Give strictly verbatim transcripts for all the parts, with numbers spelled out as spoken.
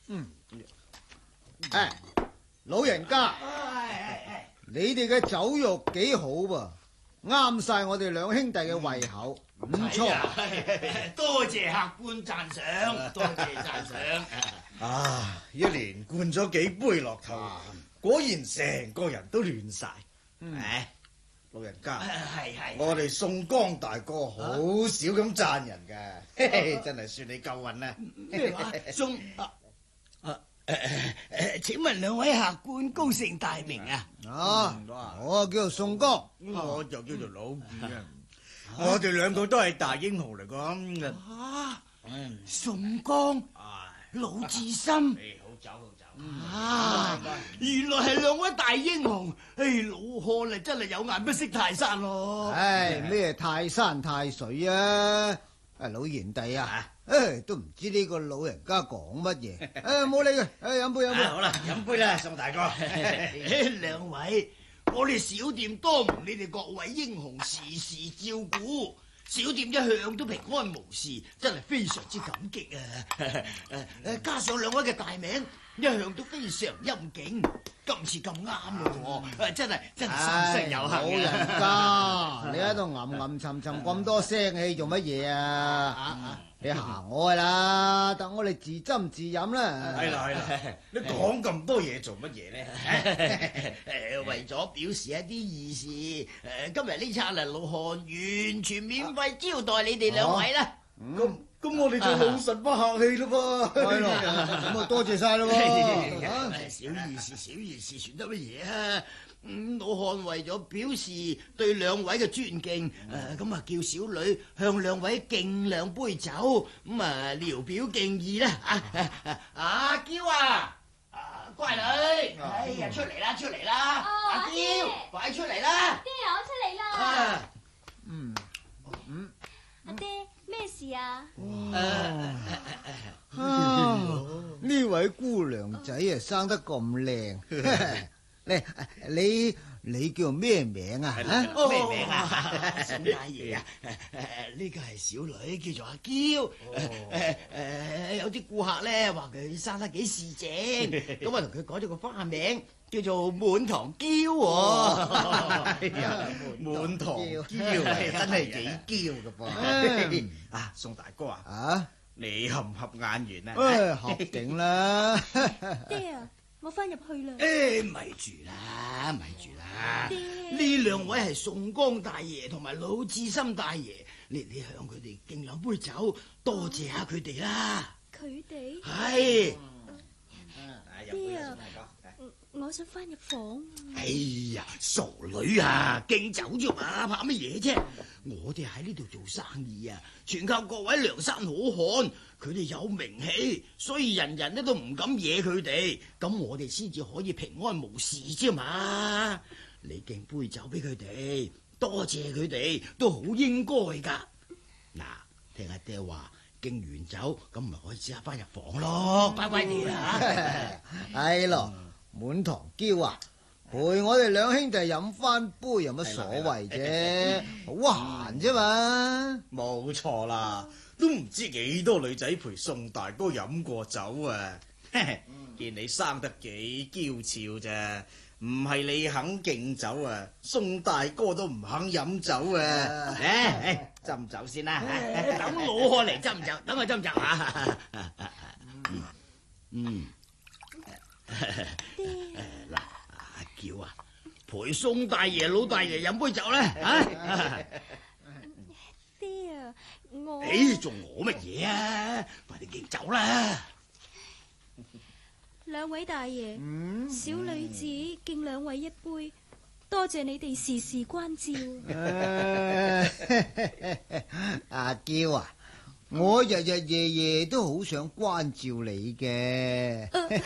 嗯，誒，老人家，你哋嘅酒肉幾好噃，啱晒我哋兩兄弟嘅胃口，唔錯。 多謝客官讚賞，多謝讚賞。 啊，一連灌咗幾杯落肚，果然成個人都亂晒。 嗯， 老人家， 係係， 我哋宋江大哥好少咁讚人㗎，真係算你夠運啦。 咩話？宋啊啊誒誒誒，請問兩位客官高姓大名啊？ 啊，我叫做宋江， 我就叫做老二啊。我哋兩個都係大英雄嚟講。 啊，宋江、魯智深。 好走好走。 啊！原來係兩位大英雄，唉，老漢啊真係有眼不識泰山咯。 唉，咩泰山泰水啊！啊，老賢弟啊，唉，都唔知呢個老人家講乜嘢。唉，冇理佢，唉，飲杯飲杯。 好啦，飲杯啦，宋大哥。 兩位，我哋小店多蒙你哋各位英雄時時照顧，小店一向都平安無事，真係非常之感激啊！誒誒，加上兩位嘅大名。一向都非常陰景，今次咁啱咯，真係真係三生有幸。 老人家，你喺度吟吟沉沉咁多聲氣做乜嘢啊？你行我啦，等我哋自斟自飲啦。 係啦係啦，你講咁多嘢做乜嘢咧？ 誒，為咗表示一啲意思，誒，今日呢餐啊，老漢完全免費招待你哋兩位啦。 咁咁我哋就老實不客氣咯噃。 係咯，咁啊多謝晒咯。 小意思小意思，算得乜嘢啊？嗯，老漢為咗表示對兩位嘅尊敬，誒咁啊叫小女向兩位敬兩杯酒，咁啊聊表敬意啦。啊阿嬌啊，乖女，哎呀出嚟啦出嚟啦，阿嬌快出嚟啦！ 爹啊，我出嚟啦。 嗯嗯， 阿爹咩事啊？ 呢位姑娘仔啊生得咁靚，你你你叫咩名啊？ 咩名啊？宋大爺啊，呢個係小女叫做阿嬌。誒誒，有啲顧客咧話佢生得幾市正，咁啊同佢改咗個花名叫做滿堂嬌。 滿堂嬌真係幾嬌噶噃。啊，宋大哥啊， 啊， 你合唔合眼緣啊？ 誒，合定啦。 爹啊，我翻入去啦。 誒，咪住啦，咪住啦。呢兩位係宋江大爺同埋魯智深大爺，你你向佢哋敬兩杯酒，多謝下佢哋啦。 佢哋係。 爹啊，我想翻入房。 哎呀，傻女啊，敬酒啫嘛，怕乜嘢啫？我哋喺呢度做生意啊，全靠各位梁山好漢，佢哋有名氣，所以人人咧都唔敢惹佢哋，咁我哋先至可以平安無事啫嘛。你敬杯酒俾佢哋，多謝佢哋，都好應該噶。嗱，聽阿爹話，敬完酒咁咪可以即刻翻入房咯，乖乖哋啊！ 係咯，滿堂嬌啊！陪我哋兩兄弟飲翻杯有乜所謂啫？好閒啫嘛。 冇錯啦，都唔知幾多女仔陪宋大哥飲過酒啊！見你生得幾嬌俏咋，唔係你肯敬酒啊，宋大哥都唔肯飲酒啊！ 誒，斟酒先啦，等老漢嚟斟酒，等我斟酒啊！嗯，嗱，阿嬌啊，陪宋大爺、老大爺飲杯酒咧，啊！ 爹啊，我誒，仲我乜嘢啊？快啲敬酒啦！ 兩位大爺， 嗯， 小女子敬兩位一杯，多謝你哋時時關照。 阿嬌啊，我日日夜夜都好想關照你嘅。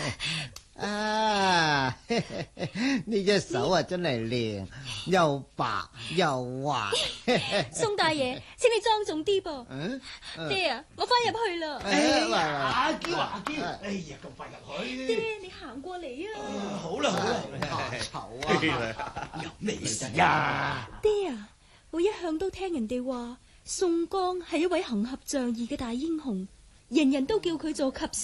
啊，呢隻手啊真係靚，又白又滑。 宋大爺，請你莊重啲噃。 嗯， 爹啊，我翻入去啦。 哎呀，阿嬌阿嬌，哎呀，咁快入去。 爹，你行過嚟啊。 好啦好啦， 怕醜啊！ 有咩事啊？ 爹啊，我一向都聽人哋話，宋江係一位行俠仗義嘅大英雄，人人都叫佢做及